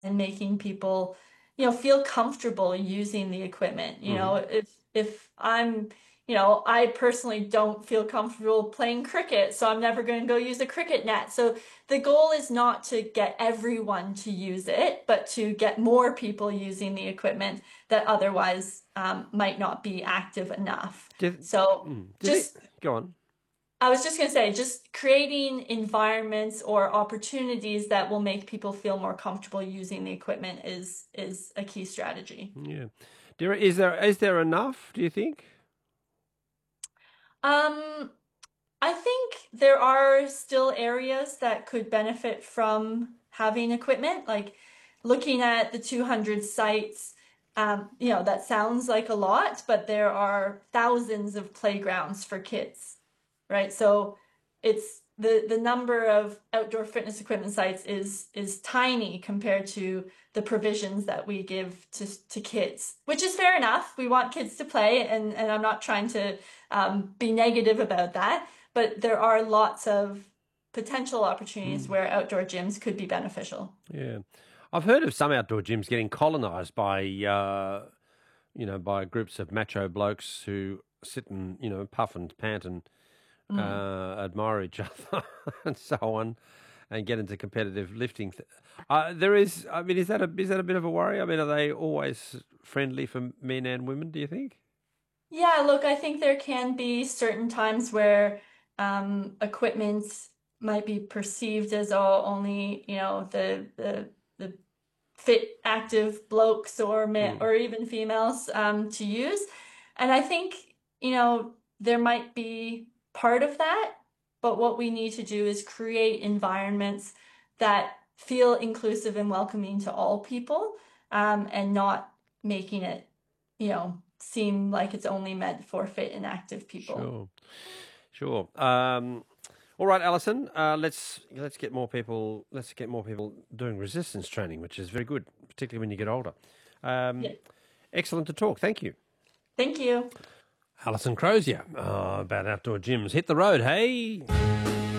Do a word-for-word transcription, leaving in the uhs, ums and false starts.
and making people, you know, feel comfortable using the equipment. You know, Mm-hmm. if if I'm, you know, I personally don't feel comfortable playing cricket, so I'm never going to go use a cricket net. So the goal is not to get everyone to use it, but to get more people using the equipment that otherwise um, might not be active enough. Do you, So mm, do you think? just Go on. I was just going to say, just creating environments or opportunities that will make people feel more comfortable using the equipment is is a key strategy. Yeah. There is there is there enough? Do you think? Um, I think there are still areas that could benefit from having equipment, like looking at the two hundred sites. Um, you know, that sounds like a lot, but there are thousands of playgrounds for kids, right? So it's the the number of outdoor fitness equipment sites is is tiny compared to the provisions that we give to to kids, which is fair enough. We want kids to play, and and I'm not trying to um, be negative about that, but there are lots of potential opportunities Mm. where outdoor gyms could be beneficial. Yeah. I've heard of some outdoor gyms getting colonised by uh, you know, by groups of macho blokes who sit and, you know, puff and pant and Mm. uh, admire each other and so on, and get into competitive lifting. Uh, there is, I mean, is that a is that a bit of a worry? I mean, are they always friendly for men and women? Do you think? Yeah, look, I think there can be certain times where um, equipment might be perceived as all only, you know, the the the fit, active blokes or men Mm. or even females um, to use. And I think, you know, there might be part of that, but what we need to do is create environments that feel inclusive and welcoming to all people, um, and not making it, you know, seem like it's only meant for fit and active people. Sure, sure. Um, all right, Alison. Uh, let's let's get more people. Let's get more people doing resistance training, which is very good, particularly when you get older. Yeah. Um, excellent to talk. Thank you. Thank you. Alison Crozier, uh, about outdoor gyms. Hit the road, hey!